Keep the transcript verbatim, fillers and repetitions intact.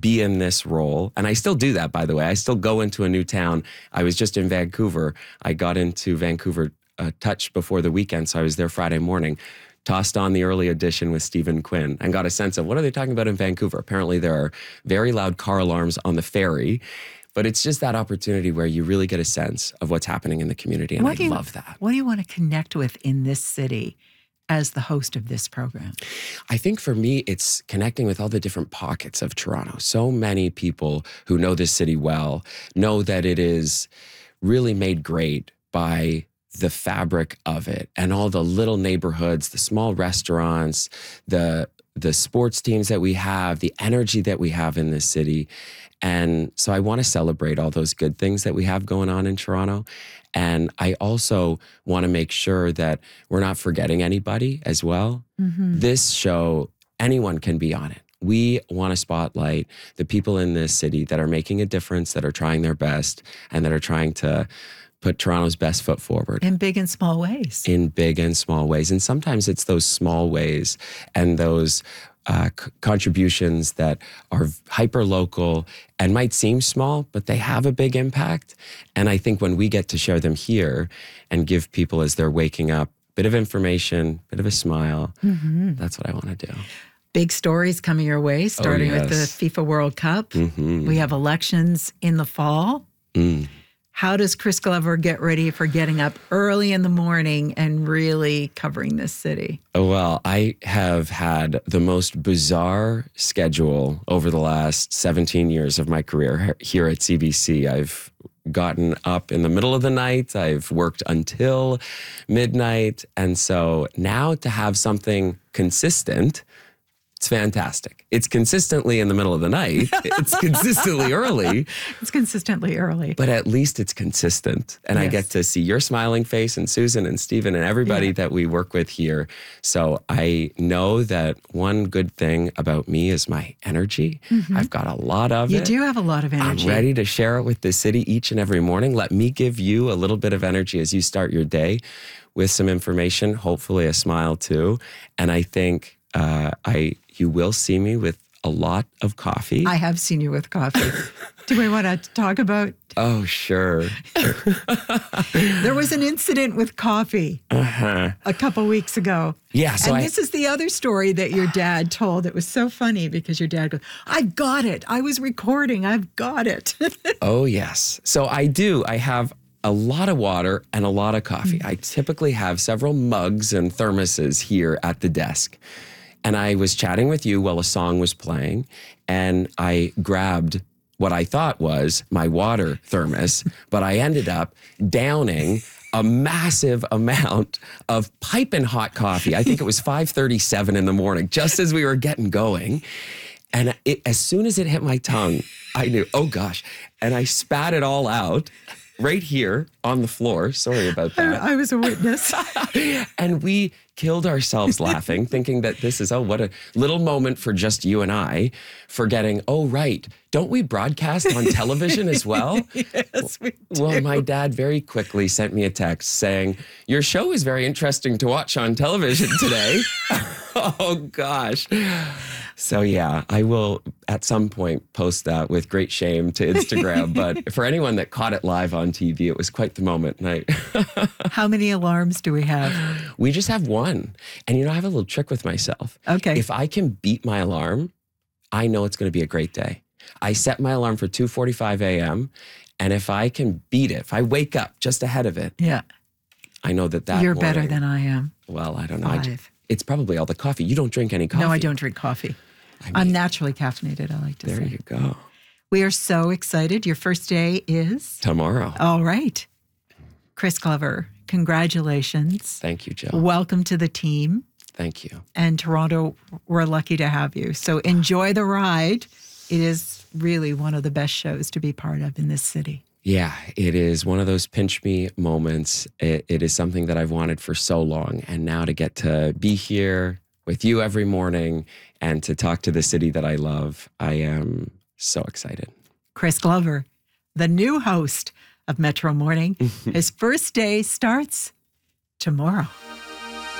be in this role. And I still do that, by the way. I still go into a new town. I was just in Vancouver. I got into Vancouver a touch before the weekend, so I was there Friday morning. Tossed on the early edition with Stephen Quinn and got a sense of what are they talking about in Vancouver. Apparently there are very loud car alarms on the ferry, but it's just that opportunity where you really get a sense of what's happening in the community, and what I you, love that. What do you want to connect with in this city as the host of this program? I think for me, it's connecting with all the different pockets of Toronto. So many people who know this city well know that it is really made great by the fabric of it and all the little neighborhoods, the small restaurants, the the sports teams that we have, the energy that we have in this city. And so I want to celebrate all those good things that we have going on in Toronto. And I also want to make sure that we're not forgetting anybody as well. Mm-hmm. This show, anyone can be on it. We want to spotlight the people in this city that are making a difference, that are trying their best, and that are trying to put Toronto's best foot forward. In big and small ways. In big and small ways. And sometimes it's those small ways and those uh, c- contributions that are hyper-local and might seem small, but they have a big impact. And I think when we get to share them here and give people as they're waking up a bit of information, a bit of a smile, mm-hmm. that's what I want to do. Big stories coming your way, starting oh, yes. with the FIFA World Cup. Mm-hmm. We have elections in the fall. Mm. How does Chris Glover get ready for getting up early in the morning and really covering this city? Oh, well, I have had the most bizarre schedule over the last seventeen years of my career here at C B C. I've gotten up in the middle of the night. I've worked until midnight. And so now to have something consistent, it's fantastic. It's consistently in the middle of the night. It's consistently early. It's consistently early. But at least it's consistent. And yes. I get to see your smiling face and Susan and Stephen and everybody yeah. that we work with here. So I know that one good thing about me is my energy. Mm-hmm. I've got a lot of you it. You do have a lot of energy. I'm ready to share it with the city each and every morning. Let me give you a little bit of energy as you start your day with some information, hopefully a smile too. And I think uh, I you will see me with a lot of coffee. I have seen you with coffee. Do we want to talk about? Oh, sure. There was an incident with coffee uh-huh. a couple weeks ago. Yeah. So and I, this is the other story that your dad told. It was so funny because your dad goes, I've got it. I was recording. I've got it. Oh, yes. So I do. I have a lot of water and a lot of coffee. Mm-hmm. I typically have several mugs and thermoses here at the desk. And I was chatting with you while a song was playing, and I grabbed what I thought was my water thermos, but I ended up downing a massive amount of piping hot coffee. I think it was five thirty-seven in the morning, just as we were getting going. And it, as soon as it hit my tongue, I knew, oh gosh. And I spat it all out right here on the floor. Sorry about that. I, I was a witness. And we killed ourselves laughing, thinking that this is, oh, what a little moment for just you and I, forgetting, oh, right, don't we broadcast on television as well? Yes, we do. Well, my dad very quickly sent me a text saying, your show is very interesting to watch on television today. Oh, gosh. So, yeah, I will at some point post that with great shame to Instagram. But for anyone that caught it live on T V, it was quite the moment. And I How many alarms do we have? We just have one. And, you know, I have a little trick with myself. Okay. If I can beat my alarm, I know it's going to be a great day. I set my alarm for two forty-five a.m. And if I can beat it, if I wake up just ahead of it, yeah, I know that that You're morning, better than I am. Well, I don't know. I Five. just, it's probably all the coffee. You don't drink any coffee. No, I don't drink coffee. I mean, I'm naturally caffeinated, I like to there say. There you go. We are so excited. Your first day is? Tomorrow. All right. Chris Glover, congratulations. Thank you, Jill. Welcome to the team. Thank you. And Toronto, we're lucky to have you. So enjoy the ride. It is really one of the best shows to be part of in this city. Yeah, it is one of those pinch me moments. It, it is something that I've wanted for so long. And now to get to be here with you every morning and to talk to the city that I love, I am so excited. Chris Glover, the new host of Metro Morning. His first day starts tomorrow.